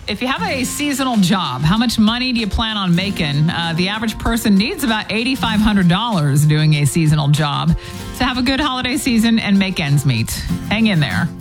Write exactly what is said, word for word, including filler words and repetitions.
If you have a seasonal job, how much money do you plan on making? Uh, the average person needs about eight thousand five hundred dollars doing a seasonal job to have a good holiday season and make ends meet. Hang in there.